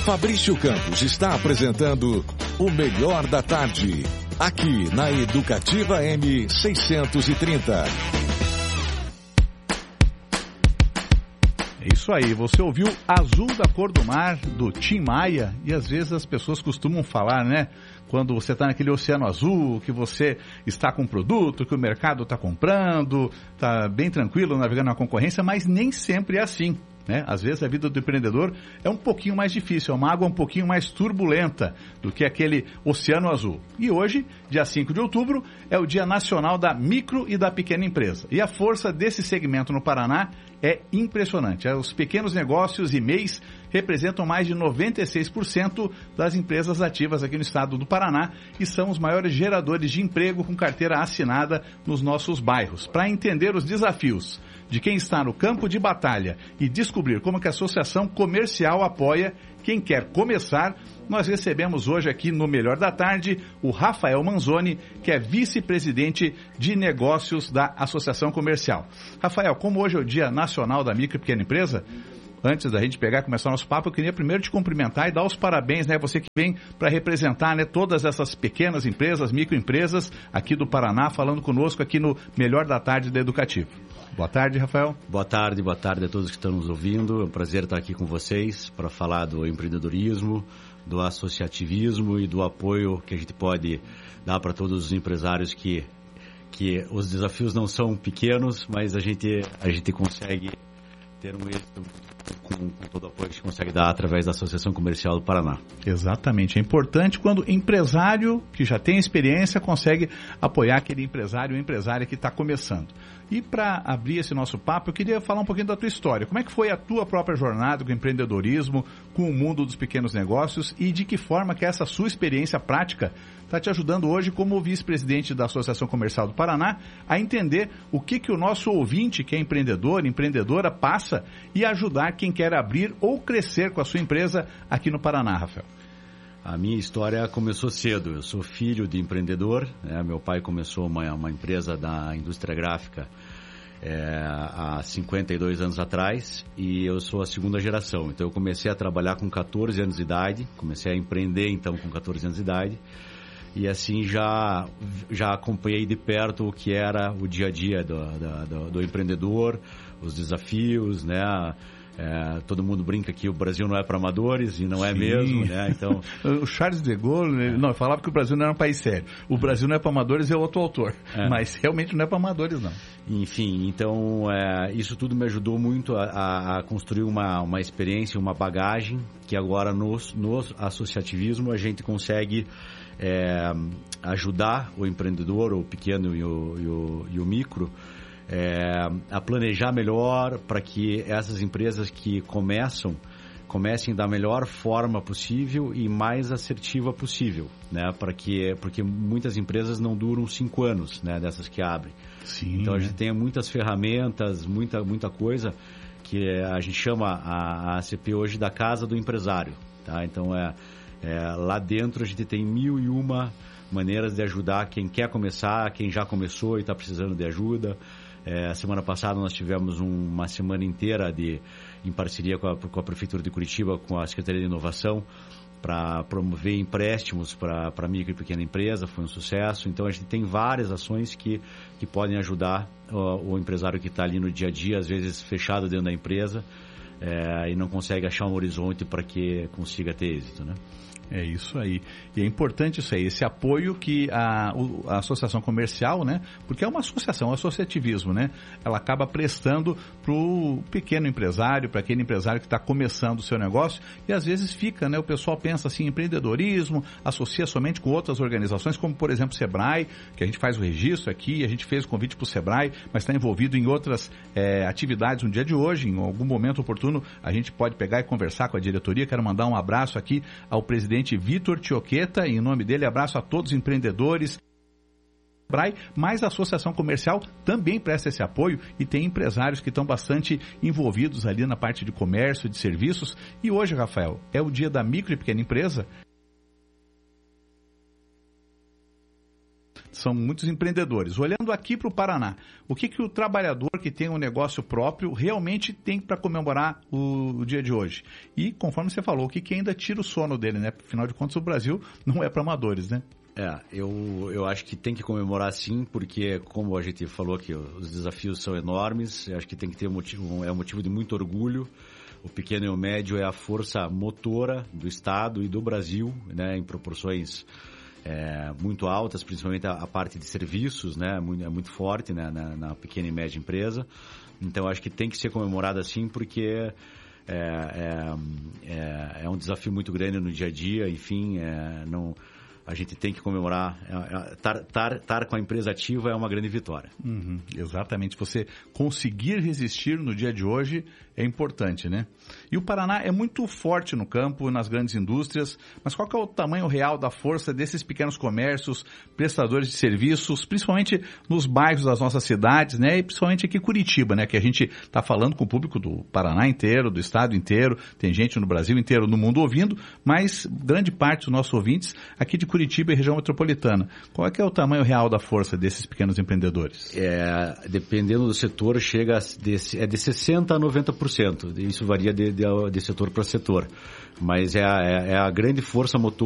Fabrício Campos está apresentando o Melhor da Tarde, aqui na Educativa M630. É isso aí, você ouviu Azul da Cor do Mar, do Tim Maia, e às vezes as pessoas costumam falar, né? Quando você está naquele oceano azul, que você está com um produto, que o mercado está comprando, está bem tranquilo navegando na concorrência, mas nem sempre é assim. Né? Às vezes a vida do empreendedor é um pouquinho mais difícil, é uma água um pouquinho mais turbulenta do que aquele oceano azul. E hoje, dia 5 de outubro, é o Dia Nacional da Micro e da Pequena Empresa. E a força desse segmento no Paraná é impressionante. Os pequenos negócios e MEIs representam mais de 96% das empresas ativas aqui no estado do Paraná e são os maiores geradores de emprego com carteira assinada nos nossos bairros. Para entender os desafios de quem está no campo de batalha e descobrir como que a Associação Comercial apoia quem quer começar, nós recebemos hoje aqui no Melhor da Tarde o Rafael Manzoni, que é vice-presidente de negócios da Associação Comercial. Rafael, como hoje é o Dia Nacional da Micro e Pequena Empresa, antes da gente pegar e começar o nosso papo, eu queria primeiro te cumprimentar e dar os parabéns, né? Você que vem para representar, né, todas essas pequenas empresas, microempresas aqui do Paraná, falando conosco aqui no Melhor da Tarde da Educativo. Boa tarde, Rafael. Boa tarde a todos que estão nos ouvindo. É um prazer estar aqui com vocês para falar do empreendedorismo, do associativismo e do apoio que a gente pode dar para todos os empresários que os desafios não são pequenos, mas a gente consegue ter um êxito com todo o apoio que a gente consegue dar através da Associação Comercial do Paraná. Exatamente. É importante quando o empresário que já tem experiência consegue apoiar aquele empresário ou empresária que está começando. E para abrir esse nosso papo, eu queria falar um pouquinho da tua história. Como é que foi a tua própria jornada com o empreendedorismo, com o mundo dos pequenos negócios e de que forma que essa sua experiência prática está te ajudando hoje como vice-presidente da Associação Comercial do Paraná a entender o que o nosso ouvinte, que é empreendedor, empreendedora, passa e ajudar quem quer abrir ou crescer com a sua empresa aqui no Paraná, Rafael. A minha história começou cedo. Eu sou filho de empreendedor, né? Meu pai começou uma empresa da indústria gráfica há 52 anos atrás e eu sou a segunda geração. Então eu comecei a trabalhar com 14 anos de idade, comecei a empreender então com 14 anos de idade e assim já acompanhei de perto o que era o dia a dia do empreendedor, os desafios, né? Todo mundo brinca que o Brasil não é para amadores e não é mesmo, né? Então, o Charles de Gaulle não falava que o Brasil não era um país sério. O Brasil não é para amadores, é outro autor, mas realmente não é para amadores, não. Enfim, então isso tudo me ajudou muito a construir uma experiência, uma bagagem que agora no associativismo a gente consegue ajudar o empreendedor, o pequeno e o micro a planejar melhor para que essas empresas que comecem da melhor forma possível e mais assertiva possível, né? Porque muitas empresas não duram 5 anos, né? Dessas que abrem. Sim, então a gente tem muitas ferramentas, muita coisa que a gente chama a ACP hoje da casa do empresário, tá? Então lá dentro a gente tem 1001 maneiras de ajudar quem quer começar, quem já começou e está precisando de ajuda. A semana passada nós tivemos uma semana inteira em parceria com a Prefeitura de Curitiba, com a Secretaria de Inovação, para promover empréstimos para micro e pequena empresa. Foi um sucesso. Então a gente tem várias ações que podem ajudar o empresário que está ali no dia a dia, às vezes fechado dentro da empresa e não consegue achar um horizonte para que consiga ter êxito, né? É isso aí. E é importante isso aí, esse apoio que a Associação Comercial, né? Porque é uma associação, associativismo, né? Ela acaba prestando para o pequeno empresário, para aquele empresário que está começando o seu negócio e às vezes fica, né? O pessoal pensa assim, empreendedorismo, associa somente com outras organizações, como por exemplo o Sebrae, que a gente faz o registro aqui, a gente fez o convite para o Sebrae, mas está envolvido em outras atividades no dia de hoje. Em algum momento oportuno, a gente pode pegar e conversar com a diretoria. Quero mandar um abraço aqui ao presidente Vitor Tioqueta, e em nome dele, abraço a todos os empreendedores. Mas a Associação Comercial também presta esse apoio e tem empresários que estão bastante envolvidos ali na parte de comércio, de serviços. E hoje, Rafael, é o dia da micro e pequena empresa. são muitos empreendedores. Olhando aqui para o Paraná, o que o trabalhador que tem um negócio próprio realmente tem para comemorar o dia de hoje? E, conforme você falou, o que ainda tira o sono dele, né? Afinal de contas, o Brasil não é para amadores, né? Eu acho que tem que comemorar sim, porque, como a gente falou aqui, os desafios são enormes. Eu acho que tem que ter um motivo de muito orgulho. O pequeno e o médio é a força motora do Estado e do Brasil, né, em proporções muito altas, principalmente a parte de serviços, né, é muito forte, né, na pequena e média empresa. Então, acho que tem que ser comemorado assim, porque é um desafio muito grande no dia a dia. Enfim, a gente tem que comemorar. Estar com a empresa ativa é uma grande vitória. Exatamente. Você conseguir resistir no dia de hoje é importante, né? E o Paraná é muito forte no campo, nas grandes indústrias, mas qual que é o tamanho real da força desses pequenos comércios, prestadores de serviços, principalmente nos bairros das nossas cidades, né? E principalmente aqui em Curitiba, né? Que a gente está falando com o público do Paraná inteiro, do estado inteiro, tem gente no Brasil inteiro, no mundo ouvindo, mas grande parte dos nossos ouvintes aqui de Curitiba e região metropolitana. Qual é que é o tamanho real da força desses pequenos empreendedores? Dependendo do setor, chega de 60% a 90%. Isso varia de setor para setor. Mas é a grande força motor